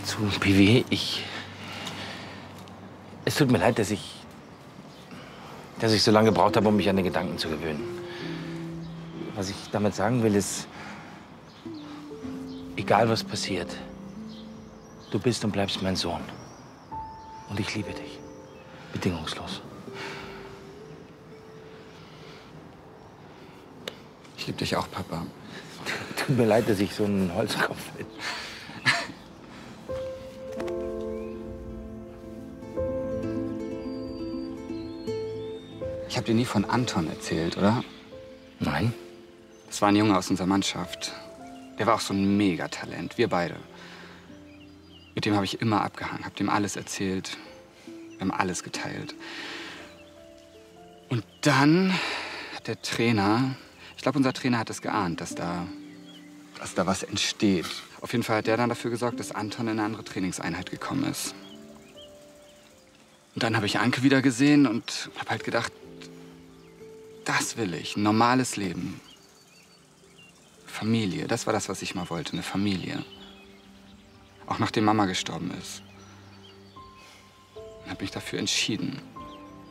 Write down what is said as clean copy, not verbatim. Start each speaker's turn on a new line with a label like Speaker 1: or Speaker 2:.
Speaker 1: zu, Piwi, es tut mir leid, dass ich so lange gebraucht habe, um mich an den Gedanken zu gewöhnen. Was ich damit sagen will, ist, egal was passiert, du bist und bleibst mein Sohn. Und ich liebe dich. Bedingungslos.
Speaker 2: Ich liebe dich auch, Papa.
Speaker 1: Tut mir leid, dass ich so ein Holzkopf bin.
Speaker 2: Ich habe dir nie von Anton erzählt, oder?
Speaker 1: Nein.
Speaker 2: Das war ein Junge aus unserer Mannschaft. Der war auch so ein Megatalent, wir beide. Mit dem habe ich immer abgehangen, habe dem alles erzählt. Wir haben alles geteilt. Und dann hat der Trainer, ich glaube, unser Trainer hat es geahnt, dass da was entsteht. Auf jeden Fall hat der dann dafür gesorgt, dass Anton in eine andere Trainingseinheit gekommen ist. Und dann habe ich Anke wieder gesehen und habe halt gedacht, das will ich, ein normales Leben. Familie, das war das, was ich mal wollte, eine Familie. Auch nachdem Mama gestorben ist. Und habe mich dafür entschieden.